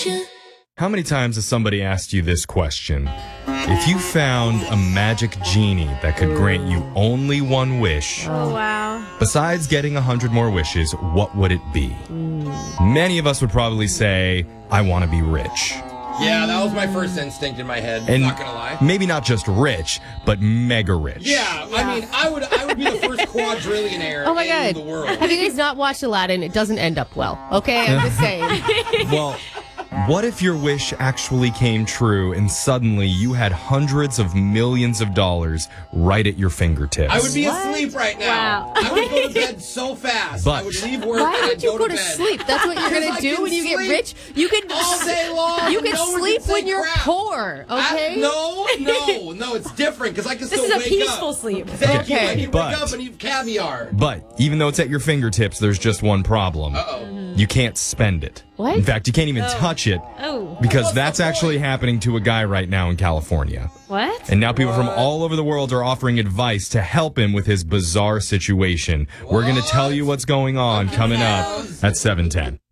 How many times has somebody asked you this question? If you found a magic genie that could grant you only one wish, Oh, wow. besides getting 100 more wishes, what would it be? Many of us would probably say, I want to be rich. Yeah, that was my first instinct in my head. And not gonna lie. maybe not just rich, but mega rich. Yeah, I mean, I would be the first quadrillionaire Oh, my in God. the world. Have you guys not watched Aladdin? It doesn't end up well. Okay, I'm just saying. Well, what if your wish actually came true and suddenly you had hundreds of millions of dollars right at your fingertips? I would be What? asleep right now. Wow. I would go to bed so fast. But- I would leave work Why and would I'd you go go to to bed. sleep? That's what you're Because gonna I do can when you get sleep rich. You can all day long. You can No one can sleep say when you're crap. poor. Okay. No, it's different because I can This still is a wake peaceful up. sleep. Thank you. I Okay. can But- wake up and eat caviar. But even though it's at your fingertips, there's just one problem. Uh-oh. You can't spend it. What? In fact, you can't even touch it Oh. because What's that's the actually point? happening to a guy right now in California. What? And now people from all over the world are offering advice to help him with his bizarre situation. We're going to tell you what's going on coming up at 7:10.